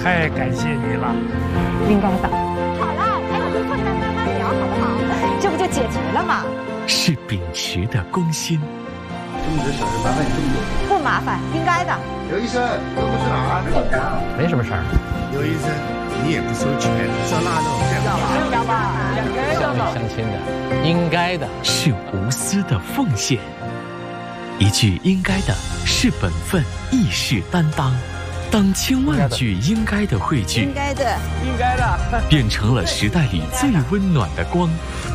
太感谢你了。 应该的。 好了，还有回来慢慢聊，好不好？这不就解决了吗？ 是秉持的公心。 中午的小事麻烦你重点。 不麻烦，应该的。 刘医生，都不是哪儿？ 没什么事儿。 刘医生，你也不收钱，烧腊肉， 要吧？相亲的，应该的， 是无私的奉献。一句应该的是本分，亦是担当。当千万句应该的汇聚， 应该的， 应该的， 变成了时代里最温暖的光。